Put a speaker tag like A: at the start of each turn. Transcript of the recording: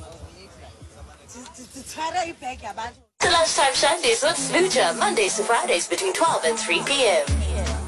A: The Lunchtime Sundays with Smoocher, Mondays to Fridays between 12 and 3 p.m.